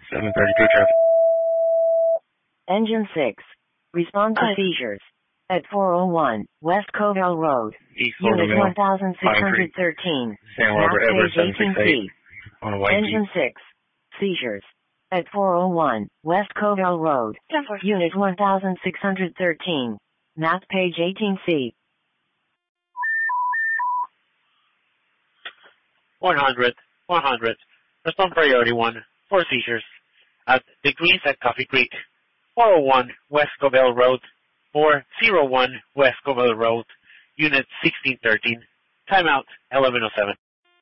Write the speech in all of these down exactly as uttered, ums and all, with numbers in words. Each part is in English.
seven thirty-two traffic. Engine six. Respond to Aye. seizures. At four oh one West Covell Road. East Florida Unit Mill, one thousand six hundred thirteen. San Map Robert, Everett, page seven six eighteen eight. C. On a white Engine six. Seizures. At four oh one West Covell Road. ten four. Unit one thousand six hundred thirteen. Map page eighteen C. one hundred, one hundred. Respond priority one for seizures at the Greens at Coffee Creek, four oh one West Covell Road, four oh one West Covell Road, Unit sixteen thirteen. Timeout eleven oh seven.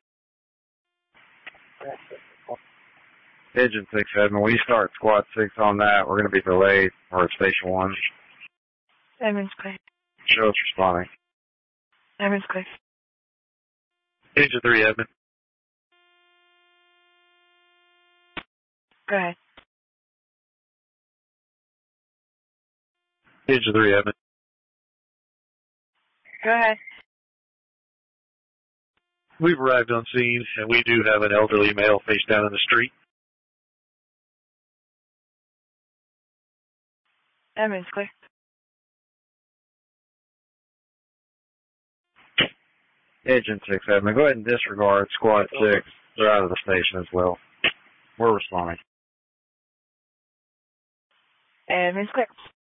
Engine six, Edmund. We start squad six on that. We're going to be delayed. We're at station one. Edmund's clear. Show us responding. Edmund's clear. Engine three, Edmund. Go ahead. Engine three, Edmund. Go ahead. We've arrived on scene, and we do have an elderly male face down in the street. Edmund's clear. Engine six, Edmund. Go ahead and disregard squad six. They're out of the station as well. We're responding. Edmund's clear.